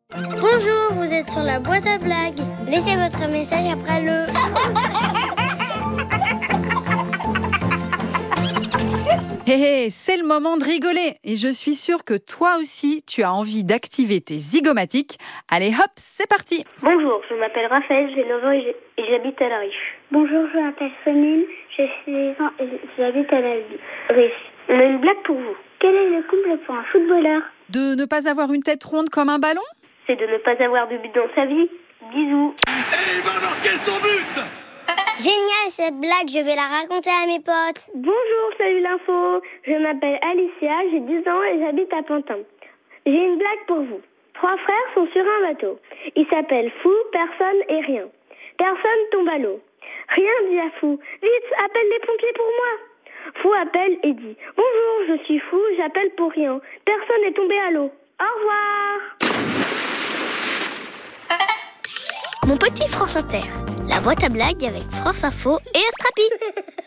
Bonjour, vous êtes sur la boîte à blagues. Laissez votre message après le... Hé hé, c'est le moment de rigoler. Et je suis sûre que toi aussi, tu as envie d'activer tes zygomatiques. Allez hop, c'est parti. Bonjour, je m'appelle Raphaël, j'ai 9 ans et j'habite à La Riche. Bonjour, je m'appelle Sonine, j'ai 6 ans et j'habite à La Riche. On a une blague pour vous. Quel est le comble pour un footballeur? De ne pas avoir une tête ronde comme un ballon? C'est de ne pas avoir de but dans sa vie. Bisous. Et il va marquer son but! Génial cette blague, je vais la raconter à mes potes. Bonjour, salut l'info. Je m'appelle Alicia, j'ai 10 ans et j'habite à Pantin. J'ai une blague pour vous. 3 frères sont sur un bateau. Ils s'appellent Fou, Personne et Rien. Personne tombe à l'eau. Rien dit à Fou. Vite, appelle les pompiers pour moi. Fou appelle et dit: Bonjour, je suis Fou, j'appelle pour rien. Personne n'est tombé à l'eau. Au revoir. Mon petit France Inter, la boîte à blagues avec France Info et Astrapi.